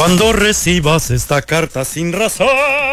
Cuando recibas esta carta sin razón,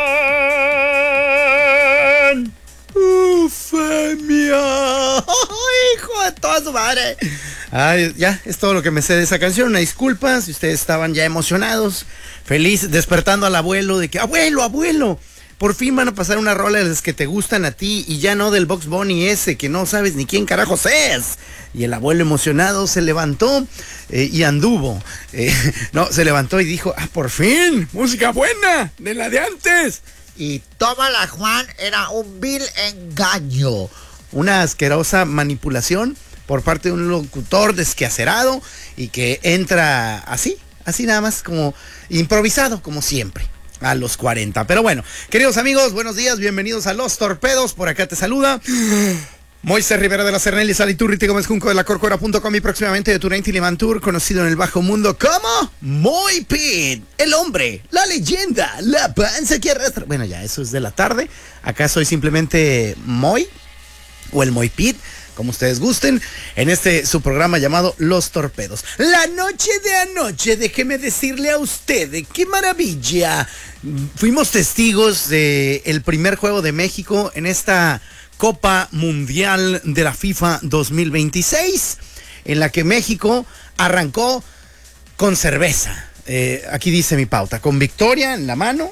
Ufemia, hijo de toda su madre. Ay, ya, es todo lo que me sé de esa canción. Una disculpa si ustedes estaban ya emocionados, feliz, despertando al abuelo de que, abuelo, por fin van a pasar una rola de las que te gustan a ti y ya no del Bugs Bunny ese que no sabes ni quién carajos es. Y el abuelo emocionado se levantó y anduvo. No, se levantó y dijo, por fin, música buena, de la de antes. Y tómala, Juan, era un vil engaño. Una asquerosa manipulación por parte de un locutor desquacerado y que entra así nada más, como improvisado, como siempre, a los 40. Pero bueno, queridos amigos, buenos días, bienvenidos a Los Torpedos. Por acá te saluda Moisés Rivera de la Sernelia, Saliturriti Gómez Junco de la Corcora.com y próximamente de Turain Tilimantur, conocido en el bajo mundo como Moy Pit, el hombre, la leyenda, la panza que arrastra. Bueno, ya eso es de la tarde. Acá soy simplemente Moy o el Moy Pit, como ustedes gusten, en su programa llamado Los Torpedos. La noche de anoche, déjeme decirle a usted, qué maravilla. Fuimos testigos del primer juego de México en esta Copa Mundial de la FIFA 2026, en la que México arrancó con cerveza. Aquí dice mi pauta, con victoria en la mano,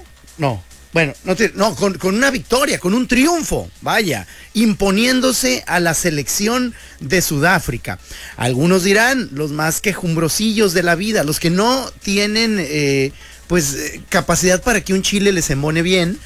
con una victoria, con un triunfo, vaya, imponiéndose a la selección de Sudáfrica. Algunos dirán, los más quejumbrosillos de la vida, los que no tienen capacidad para que un chile les embone bien,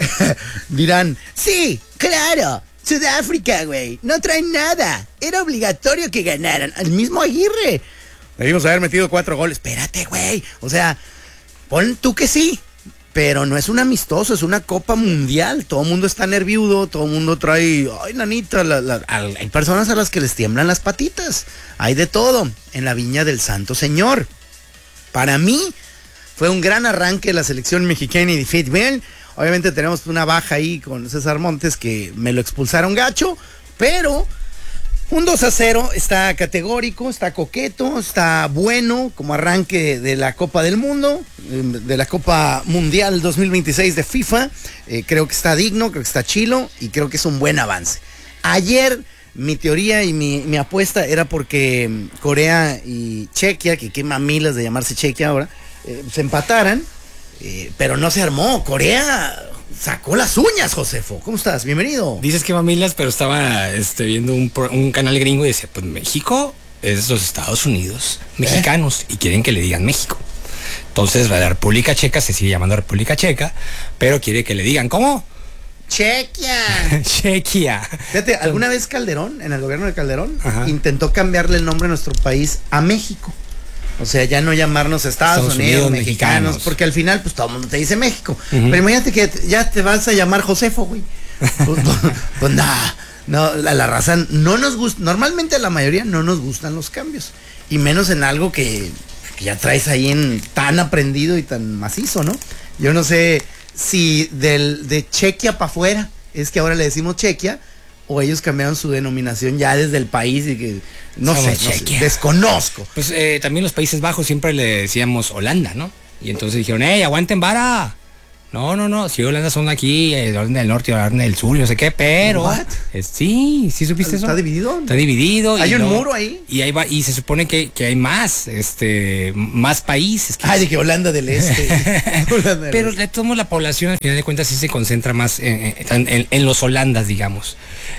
dirán, sí, claro, Sudáfrica, güey, no traen nada, era obligatorio que ganaran. Al mismo Aguirre debimos haber metido 4 goles. Espérate, güey, o sea, pon tú que sí, pero no es un amistoso, es una Copa Mundial. Todo el mundo está nerviudo, todo el mundo trae, ay, nanita, hay personas a las que les tiemblan las patitas. Hay de todo en la viña del Santo Señor. Para mí fue un gran arranque de la selección mexicana y de fútbol. Obviamente tenemos una baja ahí con César Montes, que me lo expulsaron gacho, pero un 2-0 está categórico, está coqueto, está bueno como arranque de la Copa del Mundo, de la Copa Mundial 2026 de FIFA. Creo que está digno, creo que está chilo y creo que es un buen avance. Ayer mi teoría y mi apuesta era porque Corea y Chequia, que qué mamilas de llamarse Chequia ahora, se empataran. Pero no se armó. Corea sacó las uñas, Josefo. ¿Cómo estás? Bienvenido. Dices que mamilas, pero estaba viendo un canal gringo y decía, pues México es los Estados Unidos mexicanos y quieren que le digan México. Entonces la República Checa se sigue llamando República Checa, pero quiere que le digan, ¿cómo? Chequia. Chequia. Fíjate, alguna vez Calderón, en el gobierno de Calderón, intentó cambiarle el nombre a nuestro país a México. O sea, ya no llamarnos Estados Unidos mexicanos, porque al final, pues todo el mundo te dice México. Pero imagínate que ya te vas a llamar Josefo, güey. Pues nada, no, la raza no nos gusta. Normalmente a la mayoría no nos gustan los cambios. Y menos en algo que ya traes ahí tan aprendido y tan macizo, ¿no? Yo no sé si de Chequia para afuera es que ahora le decimos Chequia, o ellos cambiaron su denominación ya desde el país y que no sé, desconozco. Pues también los Países Bajos siempre le decíamos Holanda, ¿no? Y entonces dijeron, aguanten vara. No, si Holanda son aquí, Holanda del Norte y Holanda del Sur, yo sé qué, pero sí supiste eso. ¿Está dividido? Está dividido. ¿Hay un muro ahí? Y ahí va, y se supone que hay más países. De que Holanda del Este. Pero de todos modos la población al final de cuentas sí se concentra más en los holandas, digamos.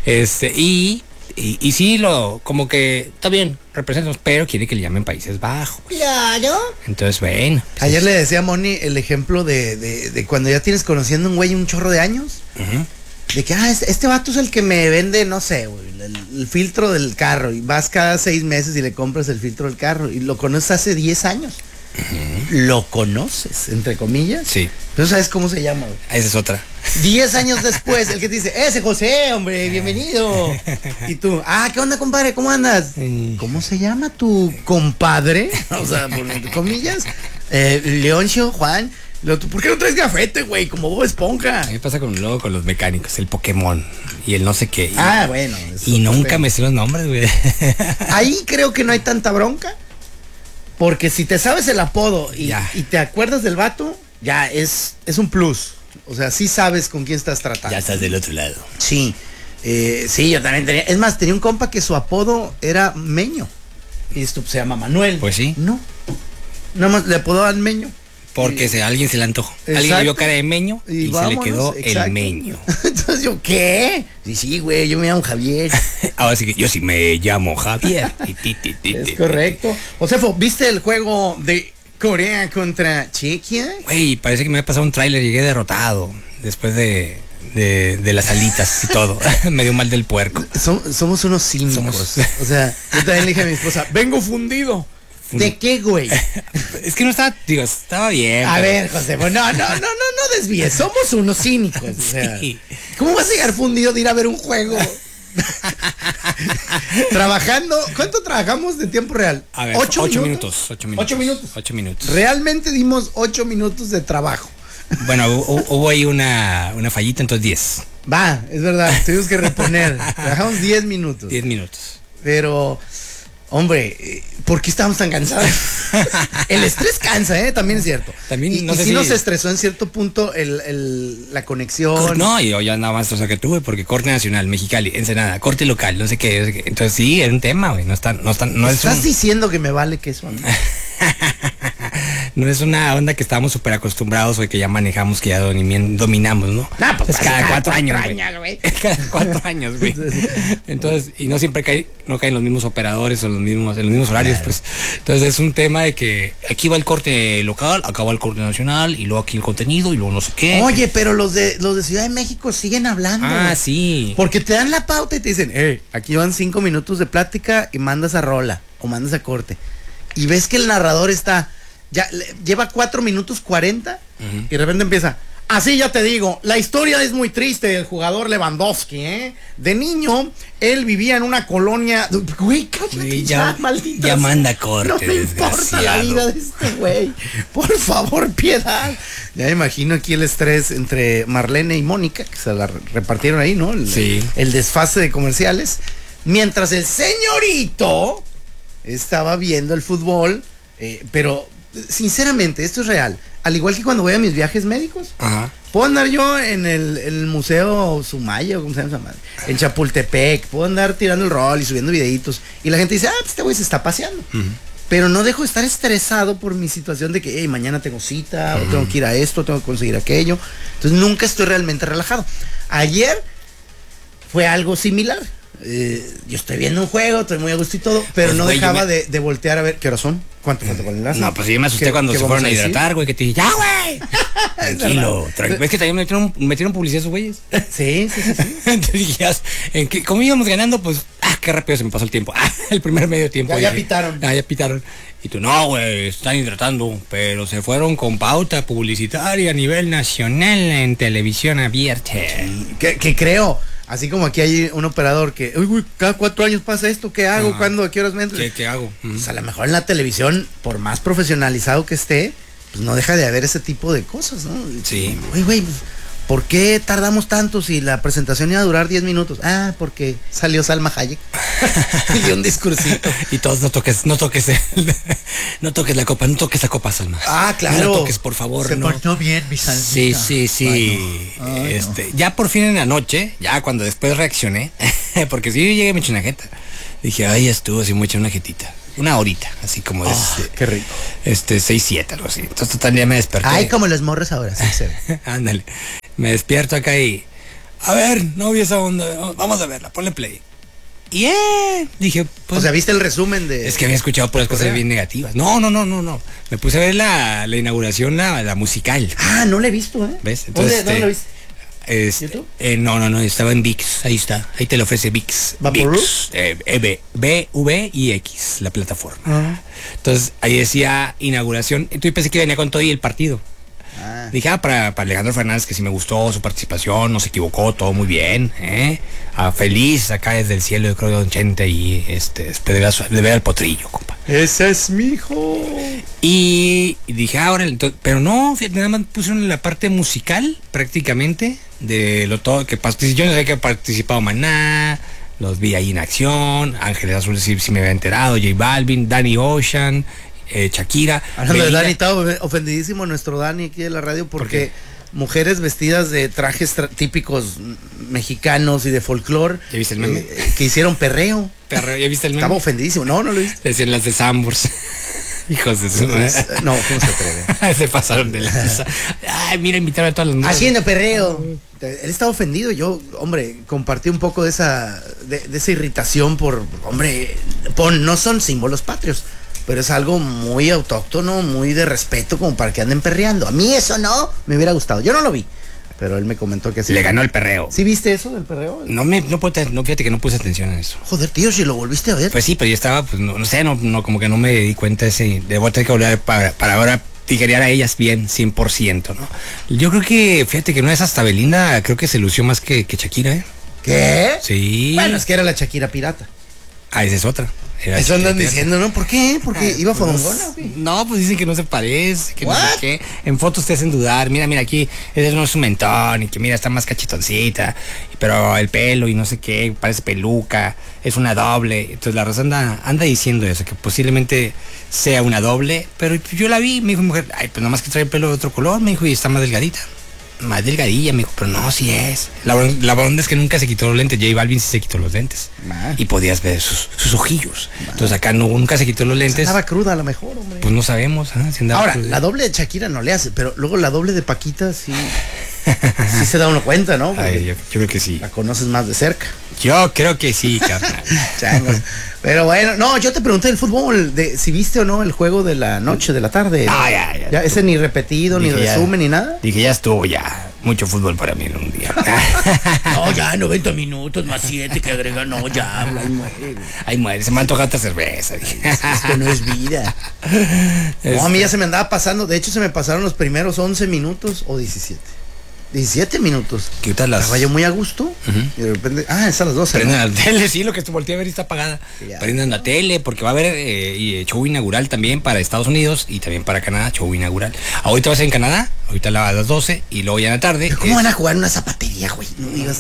Y sí, como que está bien, representamos, pero quiere que le llamen Países Bajos. Claro. Entonces, bueno. Ayer le decía a Moni el ejemplo de cuando ya tienes conociendo a un güey un chorro de años. De que, este vato es el que me vende, no sé, güey, el filtro del carro. Y vas cada 6 meses y le compras el filtro del carro. Y lo conoces hace 10 años. ¿Lo conoces, entre comillas? Sí. Pero ¿sabes cómo se llama, güey? Esa es otra. 10 años después, el que te dice, ese José, hombre, bienvenido. Y tú, ¿qué onda, compadre? ¿Cómo andas? ¿Cómo se llama tu compadre? O sea, por comillas. Leoncio, Juan. ¿Por qué no traes gafete, güey? Como Bob Esponja. A mí me pasa con los mecánicos, el Pokémon y el no sé qué. Bueno. Y nunca me sé los nombres, güey. Ahí creo que no hay tanta bronca. Porque si te sabes el apodo Ya. y te acuerdas del vato, ya es un plus. O sea, sí sabes con quién estás tratando. Ya estás del otro lado. Sí. Sí, yo también tenía. Es más, tenía un compa que su apodo era Meño. Y esto se llama Manuel. Pues sí. No. Nada más le apodaban Meño. Porque a alguien se le antojó. Alguien Exacto. le vio cara de meño y se vámonos, le quedó exacto. el meño. Entonces yo, ¿qué? Sí, güey, yo me llamo Javier. Ahora sí que yo sí me llamo Javier. Es correcto. Josefo, ¿viste el juego de Corea contra Chequia? Güey, parece que me había pasado un tráiler, llegué derrotado. Después de las alitas y todo. Me dio mal del puerco. Somos unos cínicos. O sea, yo también le dije a mi esposa, vengo fundido. ¿De qué, güey? Es que no estaba, digo, estaba bien. A pero- ver, Josefo, no desvíes. Somos unos cínicos. O sea, Sí. ¿cómo vas a llegar fundido de ir a ver un juego? Trabajando, ¿cuánto trabajamos de tiempo real? A ver, 8 minutos. 8 minutos. 8 minutos. 8 minutos. Realmente dimos 8 minutos de trabajo. Bueno, hubo ahí una fallita, entonces 10. Va, es verdad, tuvimos que reponer. Trabajamos 10 minutos. 10 minutos. Pero, hombre, ¿por qué estábamos tan cansados? El estrés cansa, también es cierto. También, y, no y sé sí si- nos estresó en cierto punto la conexión. No, y yo ya nada más, o sea, que tuve, porque Corte Nacional, Mexicali, Ensenada, Corte Local, no sé qué. Entonces sí, era un tema, güey. No es Estás diciendo que me vale que eso. no es una onda que estábamos súper acostumbrados o que ya manejamos, que ya dominamos, ¿no? Nah, pues Es cada 4 años, güey. Cada 4 años, güey. Entonces, y no siempre no caen los mismos operadores o en los mismos horarios, pues. Entonces es un tema de que aquí va el corte local, acá va el corte nacional, y luego aquí el contenido, y luego no sé qué. Oye, pero los de Ciudad de México siguen hablando. Ah, sí. Porque te dan la pauta y te dicen, aquí van 5 minutos de plática y mandas a rola o mandas a corte. Y ves que el narrador lleva 4 minutos 40 y de repente empieza. Así ya te digo, la historia es muy triste del jugador Lewandowski, De niño, él vivía en una colonia. Güey, cállate Güey, ya, maldita. ya sea. manda corte, No me importa la desgraciado. vida de este güey. Por favor, piedad. Ya me imagino aquí el estrés entre Marlene y Mónica, que se la repartieron ahí, ¿no? Sí. El desfase de comerciales. Mientras el señorito estaba viendo el fútbol, pero sinceramente, esto es real. Al igual que cuando voy a mis viajes médicos, Ajá. puedo andar yo en el Museo Sumaya, o como se llama esa madre, en Chapultepec, puedo andar tirando el rol y subiendo videitos, y la gente dice, pues este güey se está paseando. Pero no dejo de estar estresado por mi situación de que, mañana tengo cita, o tengo que ir a esto, tengo que conseguir aquello. Entonces nunca estoy realmente relajado. Ayer fue algo similar. Yo estoy viendo un juego, estoy muy a gusto y todo, pero Pues, no güey, dejaba de voltear a ver qué horas son. ¿Cuánto falta para el enlace? No, pues yo me asusté ¿Qué- cuando qué se vamos fueron a decir? hidratar, güey, que te dije, ya, güey. Tranquilo. ¿Ves que también metieron publicidad esos güeyes? Sí. Entonces dije, ¿cómo íbamos ganando? Pues, qué rápido se me pasó el tiempo. El primer medio tiempo. Ya dije. pitaron. Ya pitaron. Y tú, no, güey, están hidratando, pero se fueron con pauta publicitaria a nivel nacional en televisión abierta. Que creo, así como aquí hay un operador que, uy, güey, cada 4 años pasa esto, ¿qué hago? Ajá. ¿Cuándo? ¿A qué horas me entro? ¿Qué hago? Pues a lo mejor en la televisión, por más profesionalizado que esté, pues no deja de haber ese tipo de cosas, ¿no? Sí. Güey, pues, ¿por qué tardamos tanto si la presentación iba a durar 10 minutos? Porque salió Salma Hayek y dio un discursito. Y todos no toques la copa, Salma. Claro. No la toques, por favor. Se no. portó bien, mi Salmita. Sí. Ay, no. Ya por fin en la noche, ya cuando después reaccioné, porque sí llegué y me eché una jeta. Dije, ay, ya estuvo, así me eché una jetita. Una horita, así como Qué rico. 6-7, algo así. Entonces total ya me desperté. Ay, como los morros ahora, sí se ve. Ándale. Me despierto acá y. A ver, no vi esa onda. Vamos a verla, ponle play. Y dije, pues. O sea, ¿viste el resumen de...? Es que había escuchado puras cosas bien negativas. No. Me puse a ver la inauguración, la musical. No la he visto, ¿eh? ¿Ves? ¿Dónde lo viste? ¿YouTube? No, estaba en VIX, ahí está, ahí te lo ofrece VIX. ¿Vaporru? VIX, VIX, la plataforma. Entonces, ahí decía inauguración, y pensé que venía con todo y el partido. Dije, para Alejandro Fernández, que sí me gustó su participación, no se equivocó, todo muy bien, feliz acá desde el cielo, yo creo de Don Chente, y después de ver al potrillo, compa. Ese es mi hijo. Y dije, ahora, pero no, fíjate, nada más pusieron la parte musical, prácticamente, de lo todo que participó. Yo no sé que ha participado Maná, los vi ahí en acción, Ángeles Azules sí me había enterado, J Balvin, Danny Ocean, Shakira. Hablando de Belinda. Dani, estaba ofendidísimo nuestro Dani aquí de la radio porque mujeres vestidas de trajes típicos mexicanos y de folclore ¿Ya viste el meme? que hicieron perreo. Perro, ¿ya viste el meme? Estaba ofendidísimo. No lo viste. Decían las de Sambors. Hijos de su madre. No, ¿cómo se atreve? Se pasaron de lanza. Ay, mira, invitaron a todas las mujeres. Haciendo perreo. Él estaba ofendido. Yo, hombre, compartí un poco de esa irritación por, hombre, no son símbolos patrios, pero es algo muy autóctono, muy de respeto, como para que anden perreando. A mí eso no me hubiera gustado. Yo no lo vi, pero él me comentó que así. Le ganó el perreo. ¿Sí viste eso del perreo? No, fíjate que no puse atención a eso. Joder, tío, si lo volviste a ver. Pues sí, pero yo estaba, pues no sé, como que no me di cuenta de ese. Debo tener que volver para ahora tijerear a ellas bien, 100%, ¿no? Yo creo que, fíjate que no es hasta Belinda, creo que se lució más que Shakira, ¿eh? ¿Qué? Sí. Bueno, es que era la Shakira pirata. Ah, esa es otra. Era Eso andan Shakira. diciendo, ¿no? ¿Por qué? Porque iba fodongona, güey. No, pues dicen que no se parece, que no sé What? qué. En fotos te hacen dudar. Mira, aquí, ese no es un mentón, y que mira, está más cachetoncita, pero el pelo y no sé qué, parece peluca, es una doble. Entonces la raza anda diciendo eso, que posiblemente sea una doble, pero yo la vi, me dijo mi mujer, ay, pues nomás que trae el pelo de otro color, me dijo, y está más delgadita. Más delgadilla, me dijo, pero no, sí es. La bronca es que nunca se quitó los lentes. J Balvin sí se quitó los lentes. Y podías ver sus ojillos. Entonces acá nunca se quitó los lentes. Andaba cruda a lo mejor, hombre. Pues no sabemos, ¿eh? Si andaba Ahora, cruda. la doble de Shakira no le hace, pero luego la doble de Paquita sí. Sí se da uno cuenta, ¿no? Porque Ay, yo creo que sí. la conoces más de cerca. Yo creo que sí, carnal. Changos. Pero bueno, no, yo te pregunté del fútbol, de si viste o no el juego de la noche, de la tarde. Ah, ya. Ese ni repetido, ni Dije, ya. resumen, ni nada. Dije, ya estuvo ya. Mucho fútbol para mí en un día. No, ya 90 minutos más 7 que agrega, no, ya, ay, muere. Ay, madre, se me antoja otra cerveza. Dije. Esto no es vida. No, a mí ya se me andaba pasando, de hecho se me pasaron los primeros 11 minutos o 17. 17 minutos. ¿Qué tal las? Estaba yo muy a gusto y de repente, es a las 12. ¿no? Prendan la tele, sí, lo que volteé a ver está apagada. Ya. Prendan la tele porque va a haber show inaugural también para Estados Unidos y también para Canadá, show inaugural. Ahorita va a ser en Canadá, ahorita a las 12 y luego ya en la tarde. Pero ¿cómo van a jugar en una zapatería, güey? No digas.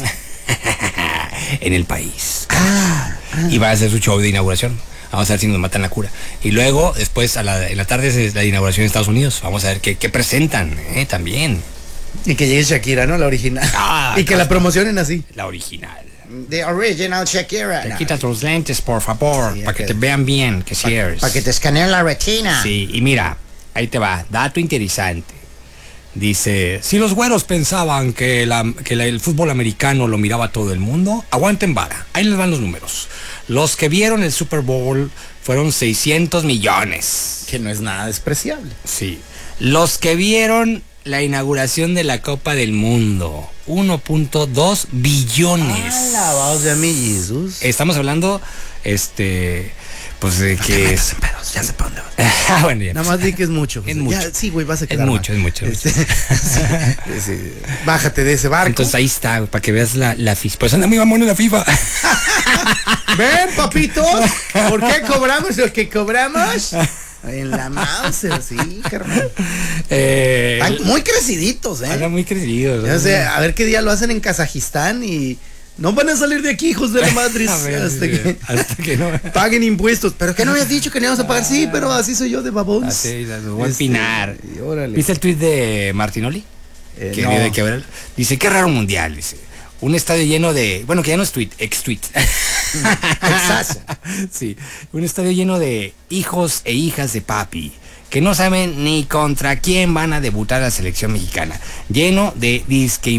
En el país. Y va a hacer su show de inauguración. Vamos a ver si nos matan la cura. Y luego, después, en la tarde es la inauguración en Estados Unidos. Vamos a ver qué presentan, también. Y que llegue Shakira, ¿no? La original. Y que la promocionen así. La original. The original Shakira. Te quitas los lentes, por favor, Sí, para que ok. te vean bien, que sí eres. Para que te escaneen la retina. Sí, y mira, ahí te va, dato interesante. Dice, si los güeros pensaban que el fútbol americano lo miraba todo el mundo, aguanten vara, ahí les van los números. Los que vieron el Super Bowl fueron 600 millones. Que no es nada despreciable. Sí. Los que vieron la inauguración de la Copa del Mundo, 1.2 billones. Alabados de mi Jesús. Estamos hablando, pues de que es... Ya sé para dónde vas. Bueno, ya. Nada más di que es mucho. Es José. mucho. Ya, sí, güey, vas a Es quedar mucho, mal. es mucho. Sí. Bájate de ese barco. Entonces ahí está, para que veas la FIFA. Pues anda muy mamón en la FIFA. Ven, papitos. ¿Por qué cobramos lo que cobramos? En la mouse, sí, carnal. Están muy creciditos, Anda muy crecido. ¿no? Ya sé, a ver qué día lo hacen en Kazajistán y no van a salir de aquí, hijos de la madre, A ver, hasta que no. paguen impuestos. Pero que no habías dicho que no íbamos a pagar. Sí, pero así soy yo de babón. Así, los voy a empinar. Y órale. ¿Viste el tuit de Martinoli? Que no. vio de Quebrada. Dice, qué raro mundial, dice. Un estadio lleno de... Bueno, que ya no es tweet, ex-tweet. Exacto. Sí, un estadio lleno de hijos e hijas de papi, que no saben ni contra quién van a debutar la selección mexicana. Lleno de disque